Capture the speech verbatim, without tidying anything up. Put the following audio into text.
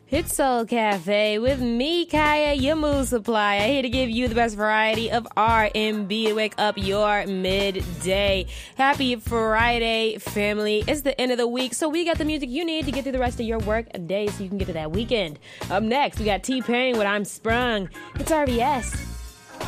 It's Soul Cafe with me, Kaya, your mood supplier, here to give you the best variety of R and B to wake up your midday. Happy Friday, family. It's the end of the week, so we got the music you need to get through the rest of your work day so you can get to that weekend. Up next, we got T-Pain with I'm Sprung. It's R B S.